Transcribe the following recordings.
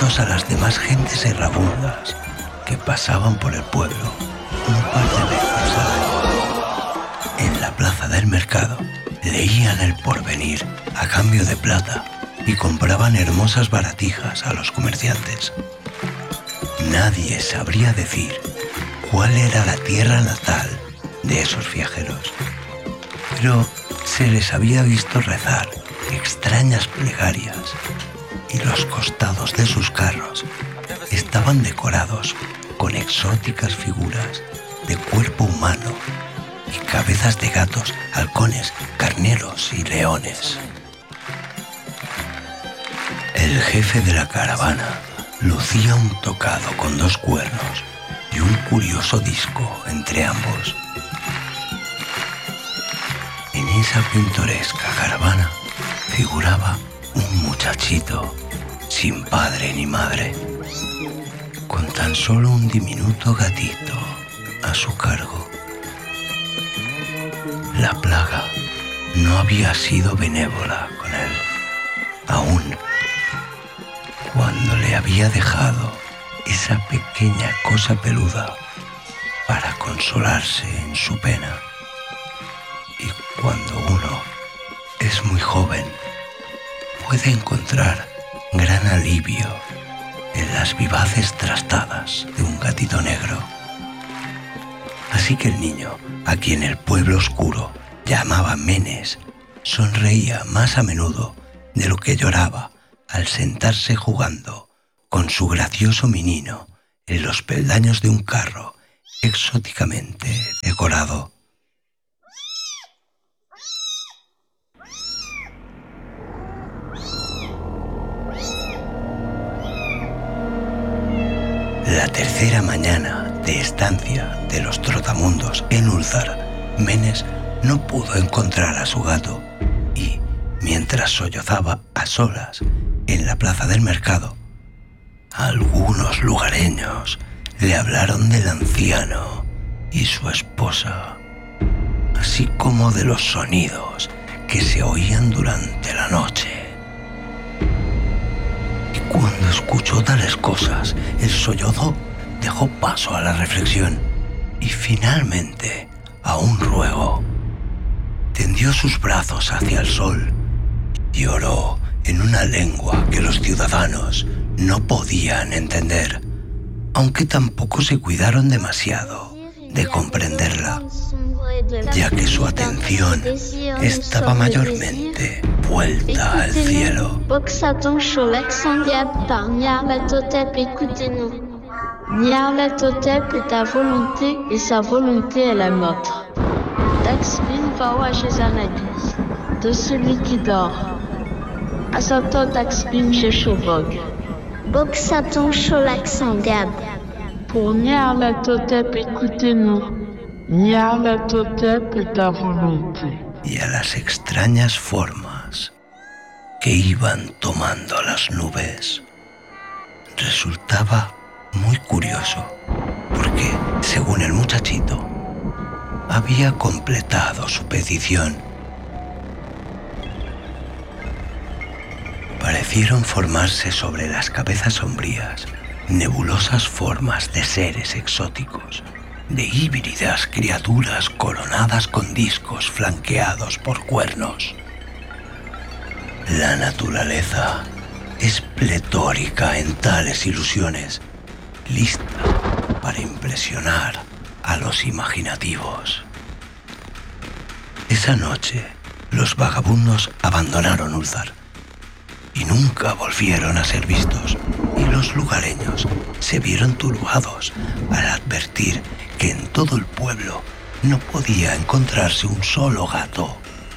menos a las demás gentes errabundas que pasaban por el pueblo un par de veces al año. En la plaza del mercado leían el porvenir a cambio de plata y compraban hermosas baratijas a los comerciantes. Nadie sabría decir cuál era la tierra natal de esos viajeros, pero se les había visto rezar extrañas plegarias y los costados de sus carros estaban decorados con exóticas figuras de cuerpo humano y cabezas de gatos, halcones, carneros y leones. El jefe de la caravana lucía un tocado con 2 cuernos y un curioso disco entre ambos. En esa pintoresca caravana figuraba un muchachito sin padre ni madre, con tan solo un diminuto gatito a su cargo. La plaga no había sido benévola con él, aún cuando le había dejado esa pequeña cosa peluda para consolarse en su pena. Y cuando uno es muy joven, puede encontrar gran alivio en las vivaces trastadas de un gatito negro. Así que el niño, a quien el pueblo oscuro llamaba Menes, sonreía más a menudo de lo que lloraba al sentarse jugando con su gracioso menino en los peldaños de un carro exóticamente decorado. La tercera mañana de estancia de los trotamundos en Úlzar, Menes no pudo encontrar a su gato y, mientras sollozaba a solas en la plaza del mercado, algunos lugareños le hablaron del anciano y su esposa, así como de los sonidos que se oían durante la noche. Y cuando escuchó tales cosas, el sollozo dejó paso a la reflexión y finalmente a un ruego. Tendió sus brazos hacia el sol y oró en una lengua que los ciudadanos no podían entender, aunque tampoco se cuidaron demasiado de comprenderla, ya que su atención estaba mayormente vuelta al cielo. Nyarlathotep est ta volonté et sa volonté est la nôtre. Taxbin Fawa Shezanabi, de celui qui dort. Asato Taxbin Sheshovog. Boksaton Sholak Sangab. Pour Nyarlathotep, écoutez-nous. Nyarlathotep est ta volonté. Y a las extrañas formas que iban tomando las nubes, resultaba muy curioso, porque, según el muchachito, había completado su petición. Parecieron formarse sobre las cabezas sombrías nebulosas formas de seres exóticos, de híbridas criaturas coronadas con discos flanqueados por cuernos. La naturaleza es pletórica en tales ilusiones, lista para impresionar a los imaginativos. Esa noche, los vagabundos abandonaron Úlzar y nunca volvieron a ser vistos, y los lugareños se vieron turbados al advertir que en todo el pueblo no podía encontrarse un solo gato.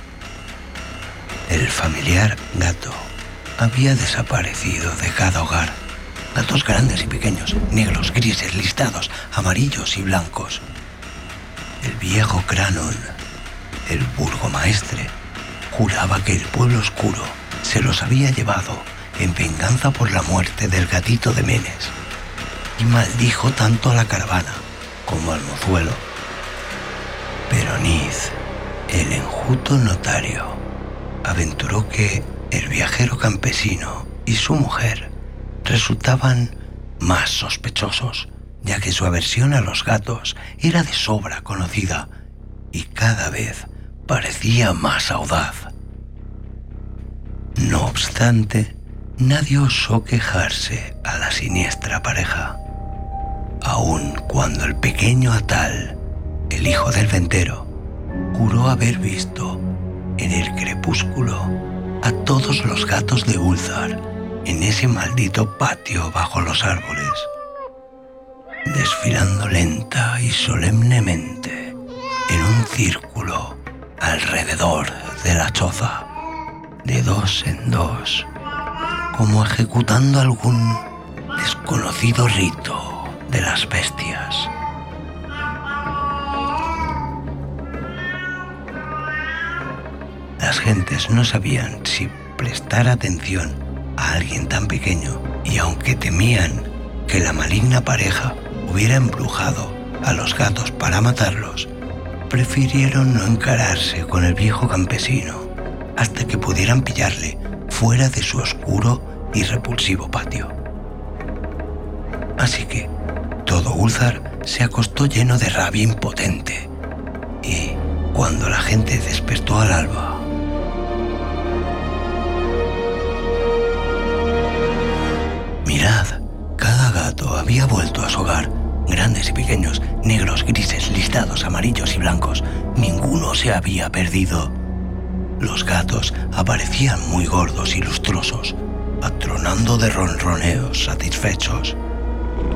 El familiar gato había desaparecido de cada hogar. Gatos grandes y pequeños, negros, grises, listados, amarillos y blancos. El viejo Cranon, el burgomaestre, juraba que el pueblo oscuro se los había llevado en venganza por la muerte del gatito de Menes, y maldijo tanto a la caravana como al mozuelo. Pero Niz, el enjuto notario, aventuró que el viajero campesino y su mujer resultaban más sospechosos, ya que su aversión a los gatos era de sobra conocida y cada vez parecía más audaz. No obstante, nadie osó quejarse a la siniestra pareja, aun cuando el pequeño Atal, el hijo del ventero, juró haber visto en el crepúsculo a todos los gatos de Ulthar en ese maldito patio bajo los árboles, desfilando lenta y solemnemente en un círculo alrededor de la choza, de dos en dos, como ejecutando algún desconocido rito de las bestias. Las gentes no sabían si prestar atención a alguien tan pequeño, y aunque temían que la maligna pareja hubiera embrujado a los gatos para matarlos, prefirieron no encararse con el viejo campesino hasta que pudieran pillarle fuera de su oscuro y repulsivo patio. Así que todo Ulthar se acostó lleno de rabia impotente, y cuando la gente despertó al alba, mirad, cada gato había vuelto a su hogar, grandes y pequeños, negros, grises, listados, amarillos y blancos. Ninguno se había perdido. Los gatos aparecían muy gordos y lustrosos, atronando de ronroneos satisfechos,